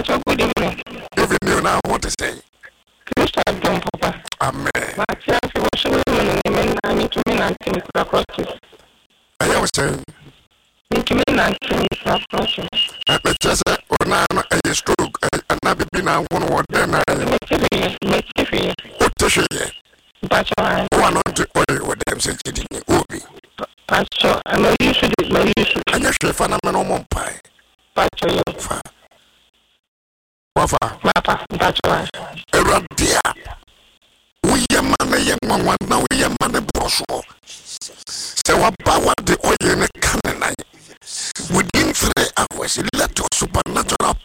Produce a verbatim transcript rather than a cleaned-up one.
good evening. Good evening. Now, what to say? Mister John Papa. Amen. My fiance was showing me and I need to mean and to across it. I was saying, need to mean and to across it. At the chest, or now a stroke, and I've been out one word. Then I make it. What to say? But I want to oil with them since it didn't go. Pastor, I'm not used to it. No use to I just a phenomenal pie. Pastor, you Wafa, Papa, Pastor, Eradia. We are man, young one, now we are man, boss. So, what power the oil in a cannon? Within three hours, let your supernatural